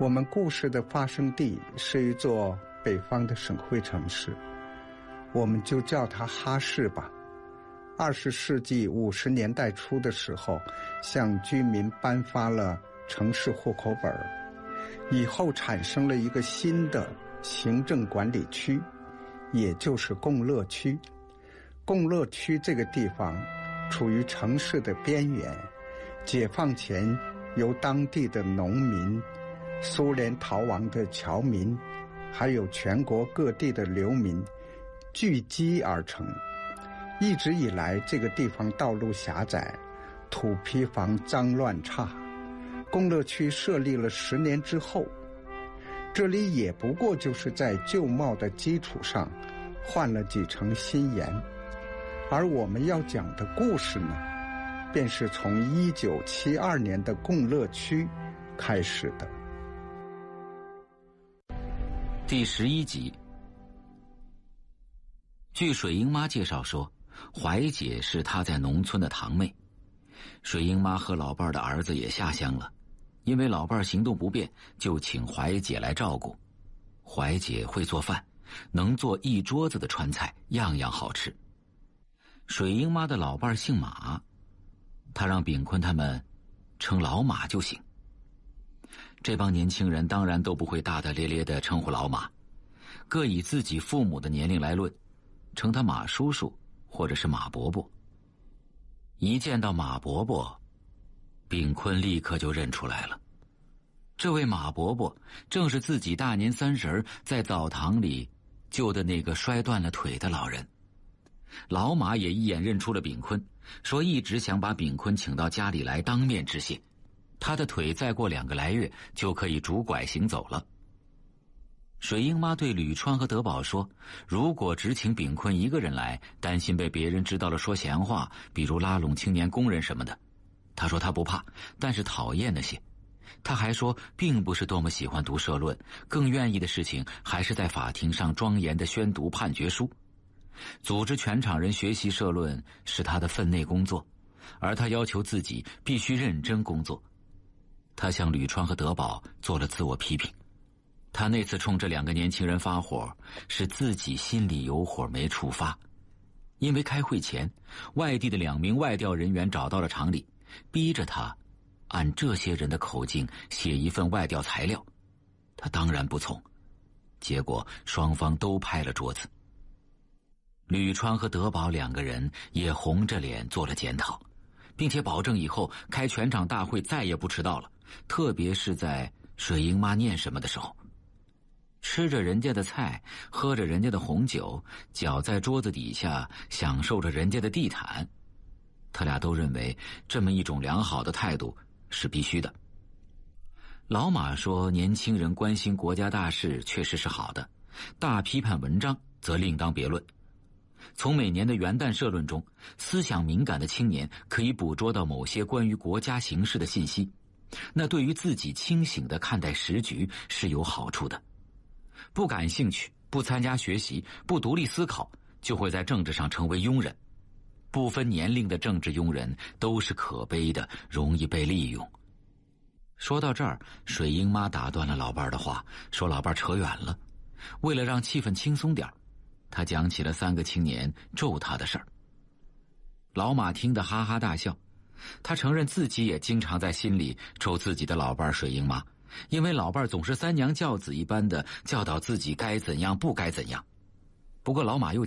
我们故事的发生地是一座北方的省会城市，我们就叫它哈市吧。20世纪50年代初的时候，向居民颁发了城市户口本，以后产生了一个新的行政管理区，也就是共乐区。共乐区这个地方处于城市的边缘，解放前由当地的农民、苏联逃亡的侨民，还有全国各地的流民聚集而成。一直以来，这个地方道路狭窄，土坯房脏乱差。共乐区设立了10年之后，这里也不过就是在旧貌的基础上换了几层新颜。而我们要讲的故事呢，便是从1972年的共乐区开始的。 第11集。据水英妈介绍说，怀姐是她在农村的堂妹。水英妈和老伴的儿子也下乡了，因为老伴行动不便，就请怀姐来照顾。怀姐会做饭，能做一桌子的川菜，样样好吃。水英妈的老伴姓马，她让炳坤他们称老马就行。这帮年轻人当然都不会大大咧咧地称呼老马，各以自己父母的年龄来论，称他马叔叔或者是马伯伯。一见到马伯伯，炳坤立刻就认出来了。这位马伯伯正是自己大年30在澡堂里救的那个摔断了腿的老人。老马也一眼认出了炳坤，说一直想把炳坤请到家里来当面致谢，他的腿再过2个来月就可以拄拐行走了。水英妈对吕川和德宝说，如果只请炳坤一个人来，担心被别人知道了说闲话，比如拉拢青年工人什么的。他说他不怕，但是讨厌那些。他还说并不是多么喜欢读社论，更愿意的事情还是在法庭上庄严地宣读判决书。组织全场人学习社论是他的分内工作，而他要求自己必须认真工作。他向吕川和德宝做了自我批评。他那次冲这2个年轻人发火，是自己心里有火没触发。因为开会前，外地的2名外调人员找到了厂里，逼着他按这些人的口径写一份外调材料。他当然不从，结果双方都拍了桌子。吕川和德宝2个人也红着脸做了检讨，并且保证以后开全场大会再也不迟到了，特别是在水英妈念什么的时候。吃着人家的菜，喝着人家的红酒，脚在桌子底下享受着人家的地毯，他俩都认为这么一种良好的态度是必须的。老马说，年轻人关心国家大事确实是好的，大批判文章则另当别论。从每年的元旦社论中，思想敏感的青年可以捕捉到某些关于国家形势的信息，那对于自己清醒地看待时局是有好处的。不感兴趣，不参加学习，不独立思考，就会在政治上成为庸人。不分年龄的政治庸人都是可悲的，容易被利用。说到这儿，水英妈打断了老伴的话，说老伴扯远了。为了让气氛轻松点，他讲起了3个青年咒他的事儿。老马听得哈哈大笑，他承认自己也经常在心里咒自己的老伴水英妈，因为老伴总是3娘教子一般的教导自己该怎样不该怎样。不过老马又